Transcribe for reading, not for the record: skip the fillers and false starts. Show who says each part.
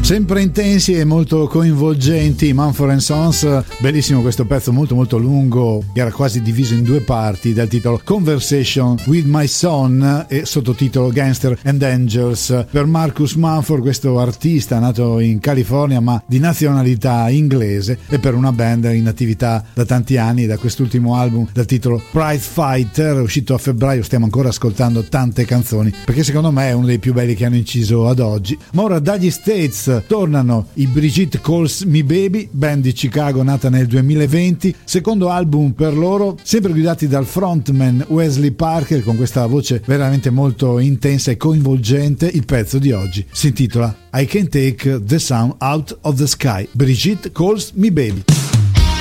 Speaker 1: Sempre intensi e molto coinvolgenti, Mumford & Sons. Bellissimo questo pezzo, molto molto lungo, che era quasi diviso in due parti, dal titolo Conversation with My Son e sottotitolo Gangster and Angels. Per Marcus Mumford, questo artista nato in California ma di nazionalità inglese, e per una band in attività da tanti anni, da quest'ultimo album dal titolo Prize Fighter, uscito a febbraio. Stiamo ancora ascoltando tante canzoni, perché secondo me è uno dei più belli che hanno inciso ad oggi. Ma ora dagli States tornano i Brigitte Calls Me Baby, band di Chicago nata nel 2020, secondo album per loro, sempre guidati dal frontman Wesley Parker, con questa voce veramente molto intensa e coinvolgente. Il pezzo di oggi si intitola I Can't Take the Sun Out of the Sky, Brigitte Calls Me Baby.